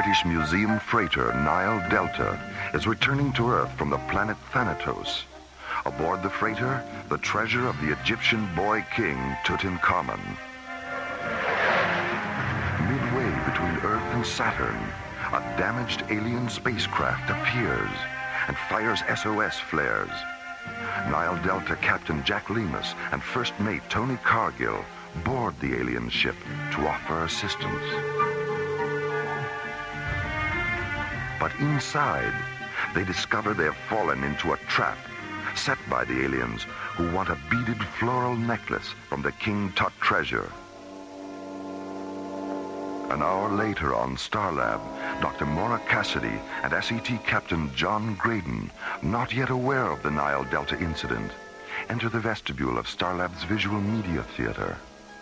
British Museum freighter Nile Delta is returning to Earth from the planet Thanatos. Aboard the freighter, the treasure of the Egyptian boy king Tutankhamun. Midway between Earth and Saturn, a damaged alien spacecraft appears and fires SOS flares. Nile Delta Captain Jack Lemus and First Mate Tony Cargill board the alien ship to offer assistance. But inside, they discover they have fallen into a trap set by the aliens who want a beaded floral necklace from the King Tut treasure. An hour later on Starlab, Dr. Maura Cassidy and SET Captain John Graydon, not yet aware of the Nile Delta incident, enter the vestibule of Starlab's Visual Media Theater.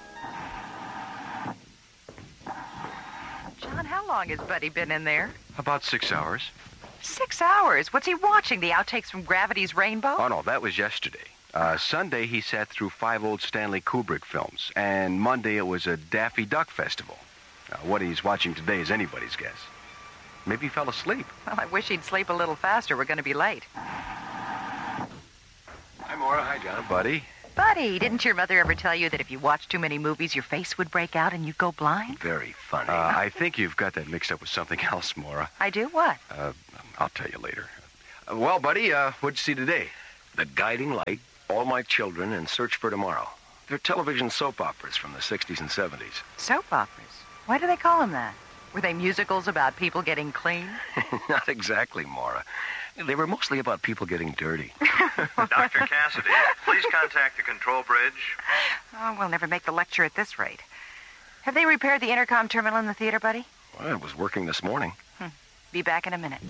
John, how long has Buddy been in there? About 6 hours. 6 hours? What's he watching? The outtakes from Gravity's Rainbow? Oh, no, that was yesterday. Sunday, he sat through 5 old Stanley Kubrick films. And Monday, it was a Daffy Duck festival. What he's watching today is anybody's guess. Maybe he fell asleep. Well, I wish he'd sleep a little faster. We're going to be late. Hi, Maura. Hi, John. Buddy. Buddy, didn't your mother ever tell you that if you watched too many movies, your face would break out and you'd go blind? Very funny. I think you've got that mixed up with something else, Maura. I do? What? I'll tell you later. Well, buddy, what'd you see today? The Guiding Light, All My Children, and Search for Tomorrow. They're television soap operas from the 60s and 70s. Soap operas? Why do they call them that? Were they musicals about people getting clean? Not exactly, Maura. They were mostly about people getting dirty. Dr. Cassidy, please contact the control bridge. Oh, we'll never make the lecture at this rate. Have they repaired the intercom terminal in the theater, Buddy? Well, it was working this morning. Be back in a minute.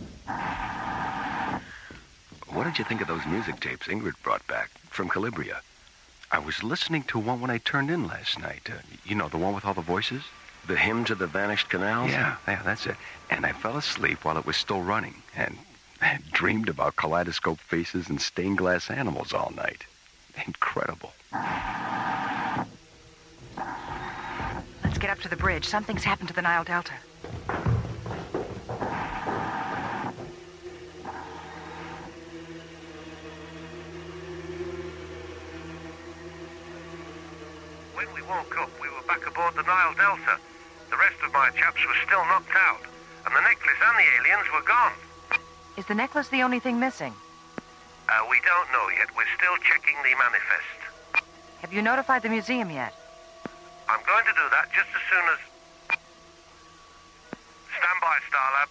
What did you think of those music tapes Ingrid brought back from Calabria? I was listening to one when I turned in last night. You know, the one with all the voices? The Hymn to the Vanished Canals? Yeah, that's it. And I fell asleep while it was still running. And I dreamed about kaleidoscope faces and stained glass animals all night. Incredible. Let's get up to the bridge. Something's happened to the Nile Delta. When we woke up, we were back aboard the Nile Delta. The rest of my chaps were still knocked out, and the necklace and the aliens were gone. Is the necklace the only thing missing? We don't know yet. We're still checking the manifest. Have you notified the museum yet? I'm going to do that just as soon as... Stand by, Starlab.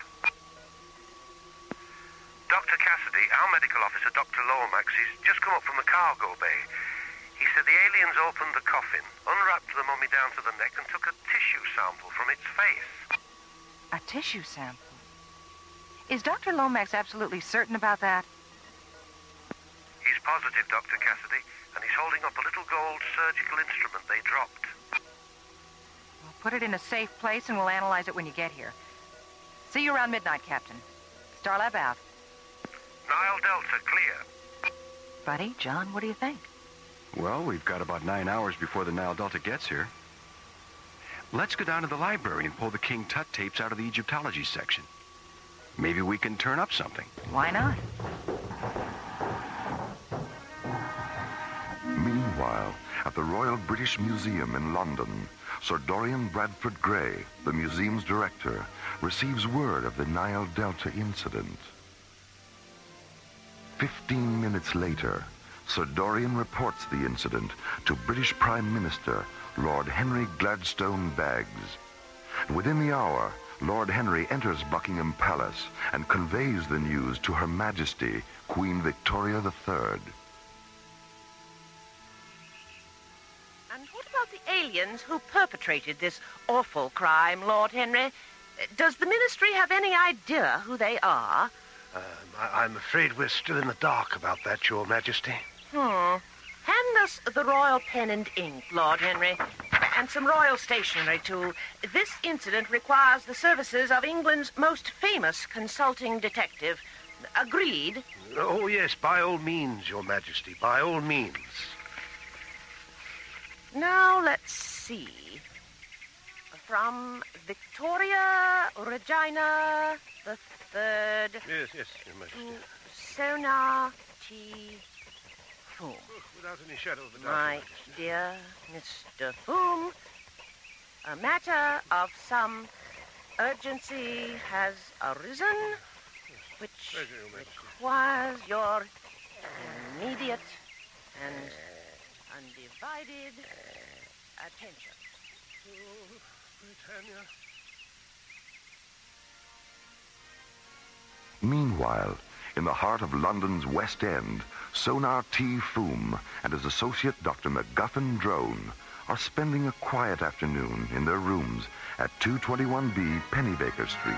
Dr. Cassidy, our medical officer, Dr. Lomax, he's just come up from the cargo bay. He said the aliens opened the coffin, unwrapped the mummy down to the neck, and took a tissue sample from its face. A tissue sample? Is Dr. Lomax absolutely certain about that? He's positive, Dr. Cassidy, and he's holding up a little gold surgical instrument they dropped. Well, put it in a safe place and we'll analyze it when you get here. See you around midnight, Captain. Starlab out. Nile Delta, clear. Buddy, John, what do you think? Well, we've got about 9 hours before the Nile Delta gets here. Let's go down to the library and pull the King Tut tapes out of the Egyptology section. Maybe we can turn up something. Why not? Meanwhile, at the Royal British Museum in London, Sir Dorian Bradford Gray, the museum's director, receives word of the Nile Delta incident. 15 minutes later, Sir Dorian reports the incident to British Prime Minister Lord Henry Gladstone Baggs. Within the hour, Lord Henry enters Buckingham Palace and conveys the news to Her Majesty, Queen Victoria III. And what about the aliens who perpetrated this awful crime, Lord Henry? Does the Ministry have any idea who they are? I'm afraid we're still in the dark about that, Your Majesty. Hand us the royal pen and ink, Lord Henry, and some royal stationery, too. This incident requires the services of England's most famous consulting detective. Agreed? Oh, yes, by all means, Your Majesty, by all means. Now, let's see. from Victoria Regina the Third Yes, Your Majesty. to Sonar T. Foom. Without any shadow of a doubt, My Your Majesty. dear Mr. Foom, a matter of some urgency has arisen, which Pleasure, Your Majesty. requires your immediate and undivided attention. Britannia. Meanwhile, in the heart of London's West End, Sonar T. Foom and his associate Dr. MacGuffin Drone are spending a quiet afternoon in their rooms at 221B Pennybaker Street.